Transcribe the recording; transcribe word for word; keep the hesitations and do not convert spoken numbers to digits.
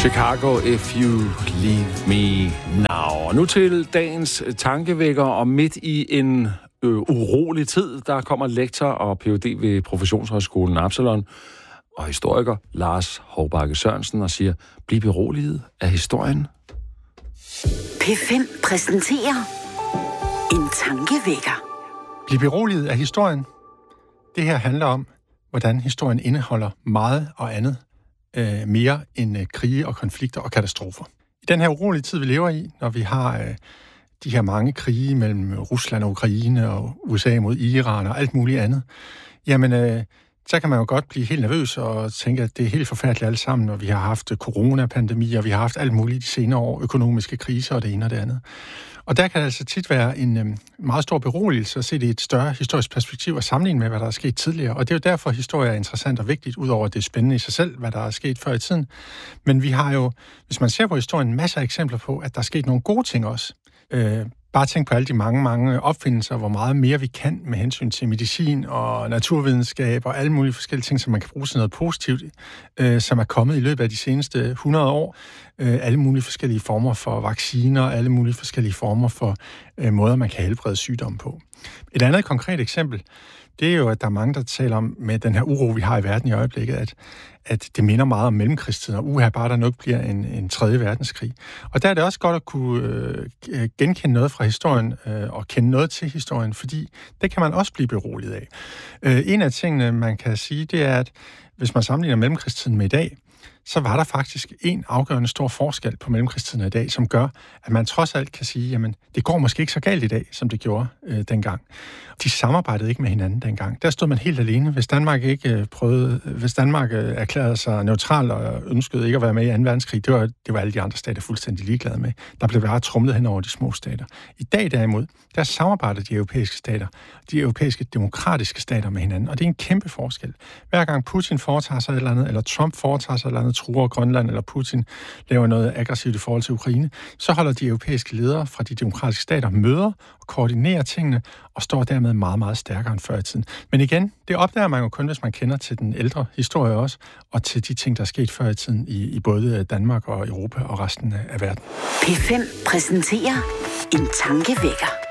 Chicago, If You Leave Me Now. Og nu til dagens tankevækker, og midt i en øh, urolig tid, der kommer lektor og P H D ved Professionshøjskolen Absalon og historiker Lars Hovbakke Sørensen og siger, bliv beroliget af historien. P fem præsenterer en tankevækker. Bliv beroliget af historien. Det her handler om, hvordan historien indeholder meget og andet øh, mere end øh, krige og konflikter og katastrofer. I den her urolige tid, vi lever i, når vi har øh, de her mange krige mellem Rusland og Ukraine og U S A mod Iran og alt muligt andet, jamen øh, så kan man jo godt blive helt nervøs og tænke, at det er helt forfærdeligt alle sammen, og vi har haft coronapandemi, og vi har haft alt muligt de senere år, økonomiske kriser og det ene og det andet. Og der kan det altså tit være en øhm, meget stor beroligelse at se det i et større historisk perspektiv og sammenligne med, hvad der er sket tidligere. Og det er jo derfor, at historie er interessant og vigtigt, udover at det er spændende i sig selv, hvad der er sket før i tiden. Men vi har jo, hvis man ser på historien, masser af eksempler på, at der er sket nogle gode ting også. Øh, Bare tænk på alle de mange, mange opfindelser, hvor meget mere vi kan med hensyn til medicin og naturvidenskab og alle mulige forskellige ting, som man kan bruge til noget positivt, øh, som er kommet i løbet af de seneste hundrede år. Øh, alle mulige forskellige former for vacciner, alle mulige forskellige former for øh, måder, man kan helbrede sygdomme på. Et andet konkret eksempel, det er jo, at der er mange, der taler om med den her uro, vi har i verden i øjeblikket, at, at det minder meget om mellemkrigstiden, og uha, bare der nok bliver en, en tredje verdenskrig. Og der er det også godt at kunne øh, genkende noget fra historien, øh, og kende noget til historien, fordi det kan man også blive beroliget af. Øh, en af tingene, man kan sige, det er, at hvis man sammenligner mellemkrigstiden med i dag, så var der faktisk en afgørende stor forskel på mellemkrigstiden i dag, som gør, at man trods alt kan sige, jamen, det går måske ikke så galt i dag, som det gjorde øh, dengang. De samarbejdede ikke med hinanden dengang. Der stod man helt alene. Hvis Danmark ikke øh, prøvede, hvis Danmark øh, erklærede sig neutral og ønskede ikke at være med i anden verdenskrig, det var, det var alle de andre stater fuldstændig ligeglade med. Der blev bare tromlet hen over de små stater. I dag derimod, der samarbejder de europæiske stater, de europæiske demokratiske stater med hinanden, og det er en kæmpe forskel. Hver gang Putin foretager sig et eller andet, eller Trump foretager sig et eller andet, truer Grønland, eller Putin laver noget aggressivt i forhold til Ukraine, så holder de europæiske ledere fra de demokratiske stater møder og koordinerer tingene, og står dermed meget, meget stærkere end før i tiden. Men igen, det opdager man jo kun, hvis man kender til den ældre historie også, og til de ting, der er sket før i tiden i, i både Danmark og Europa og resten af verden. P fem præsenterer en tankevækker.